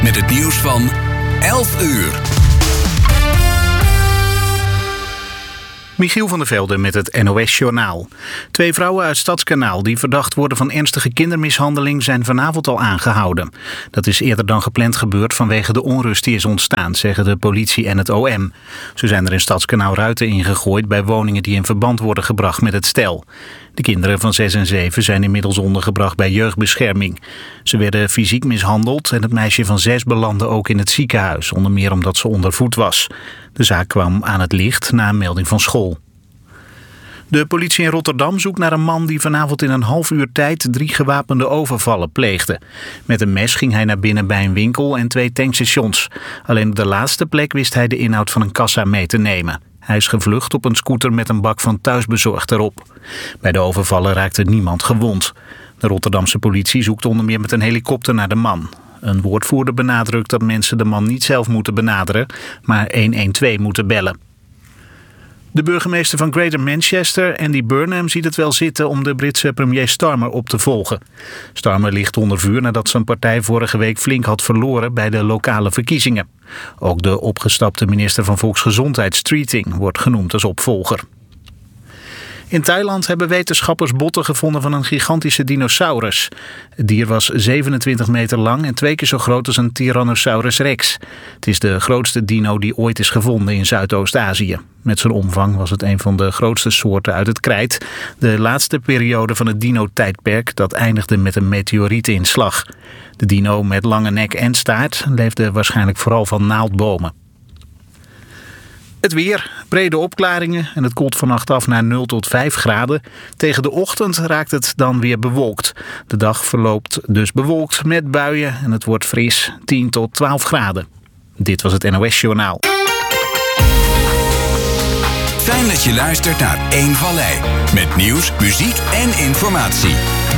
met het nieuws van 11 uur. Michiel van der Velde met het NOS-journaal. 2 vrouwen uit Stadskanaal die verdacht worden van ernstige kindermishandeling zijn vanavond al aangehouden. Dat is eerder dan gepland gebeurd vanwege de onrust die is ontstaan, zeggen de politie en het OM. Zo zijn er in Stadskanaal ruiten ingegooid bij woningen die in verband worden gebracht met het stel. De kinderen van 6 en 7 zijn inmiddels ondergebracht bij jeugdbescherming. Ze werden fysiek mishandeld en het meisje van 6 belandde ook in het ziekenhuis, onder meer omdat ze onder voet was. De zaak kwam aan het licht na een melding van school. De politie in Rotterdam zoekt naar een man die vanavond in een half uur tijd 3 gewapende overvallen pleegde. Met een mes ging hij naar binnen bij een winkel en 2 tankstations. Alleen op de laatste plek wist hij de inhoud van een kassa mee te nemen. Hij is gevlucht op een scooter met een bak van thuisbezorgd erop. Bij de overvallen raakte niemand gewond. De Rotterdamse politie zoekt onder meer met een helikopter naar de man. Een woordvoerder benadrukt dat mensen de man niet zelf moeten benaderen, maar 112 moeten bellen. De burgemeester van Greater Manchester, Andy Burnham, ziet het wel zitten om de Britse premier Starmer op te volgen. Starmer ligt onder vuur nadat zijn partij vorige week flink had verloren bij de lokale verkiezingen. Ook de opgestapte minister van Volksgezondheid, Streeting, wordt genoemd als opvolger. In Thailand hebben wetenschappers botten gevonden van een gigantische dinosaurus. Het dier was 27 meter lang en 2 keer zo groot als een Tyrannosaurus rex. Het is de grootste dino die ooit is gevonden in Zuidoost-Azië. Met zijn omvang was het een van de grootste soorten uit het krijt. De laatste periode van het dino-tijdperk dat eindigde met een meteorietinslag. De dino met lange nek en staart leefde waarschijnlijk vooral van naaldbomen. Het weer, brede opklaringen en het koelt vannacht af naar 0 tot 5 graden. Tegen de ochtend raakt het dan weer bewolkt. De dag verloopt dus bewolkt met buien en het wordt fris 10 tot 12 graden. Dit was het NOS-journaal. Fijn dat je luistert naar 1 Vallei. Met nieuws, muziek en informatie.